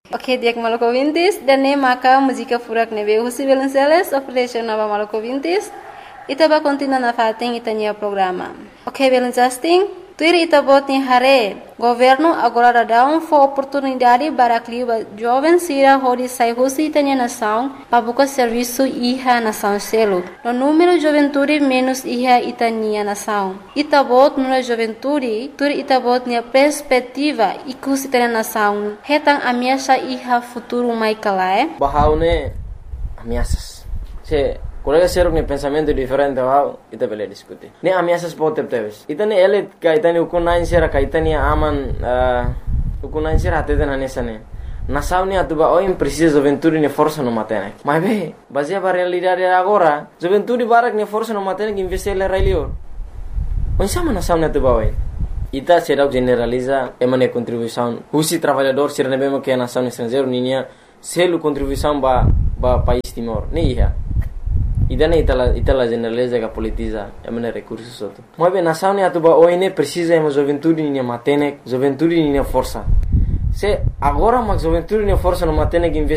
Ok, dia maluco ouvintes, dan maka música furak nebe Husi Belenceles, oferece nova maluco ouvintes, itaba continua na fating itanya programa. Ok, Belencasting, tuir itabot ni hare, governo agora dá oportunidade para que jovens sira hodi sai Husi itanya nação, para buscar serviço iha nação selo. No número juventude menos iha itanya nação. Itabot nuna juventude, tuir itabot ni perspectiva ikus itanya nação. Hetang ameaça iha futuro mai kalae. Bahaune ameaças. Se colega ser um pensamento diferente ao ita bele discutir. Ne ameaças pode ter. Itane ele kaitani ukunain sera kaitani aman ukunain sera até na nesane. Nação ne atuba o precisa juventude ne força no matene. Mas bem, baseia para realidade agora, juventude barak ne força no matene que investir ele railio. Onde sama nação ne atuba oi. Ita será generaliza emane contribuição. Husi trabalhador será ne bem que a nação estrangeiro ninia selo contribuição ba país Timor. Ne ia. Idane itala generaliza que politiza emane recursos outro. Mas bem nação ne atuba oi ne precisa ema juventude ne matene, juventude ne força. Se agora mas juventude ne força no matene que